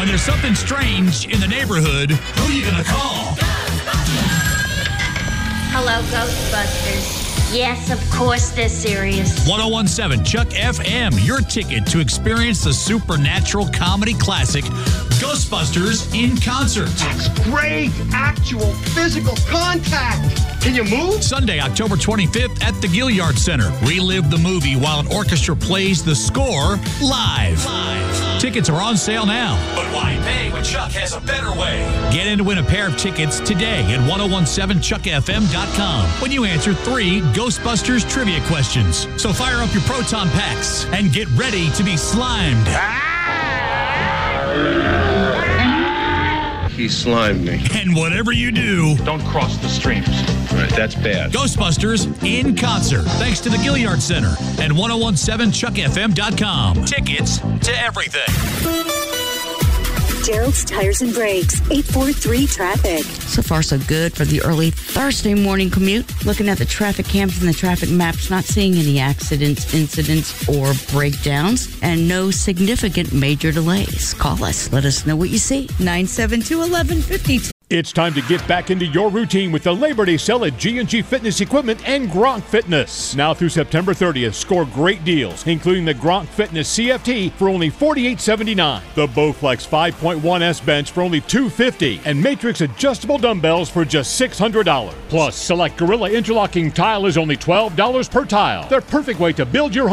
When there's something strange in the neighborhood, who are you going to call? Hello, Ghostbusters. Yes, of course they're serious. 1017 Chuck FM, your ticket to experience the supernatural comedy classic Ghostbusters in concert. That's great. Actual physical contact. Can you move? Sunday, October 25th at the Gilliard Center. Relive the movie while an orchestra plays the score live. Tickets are on sale now. But why pay when Chuck has a better way? Get in to win a pair of tickets today at 1017chuckfm.com when you answer 3 Ghostbusters trivia questions. So fire up your proton packs and get ready to be slimed. He slimed me. And whatever you do, don't cross the streams. All right, that's bad. Ghostbusters in concert, thanks to the Gilliard Center and 1017chuckfm.com. Tickets to everything. Gerald's Tires and Brakes, 843 traffic. So far, so good for the early Thursday morning commute. Looking at the traffic cams and the traffic maps, not seeing any accidents, incidents, or breakdowns, and no significant major delays. Call us. Let us know what you see. 972-1152. It's time to get back into your routine with the Labor Day sale at G&G Fitness Equipment and Gronk Fitness. Now through September 30th, score great deals, including the Gronk Fitness CFT for only $48.79, the Bowflex 5.1S bench for only $250, and Matrix adjustable dumbbells for just $600. Plus, select Gorilla interlocking tile is only $12 per tile. Their perfect way to build your home.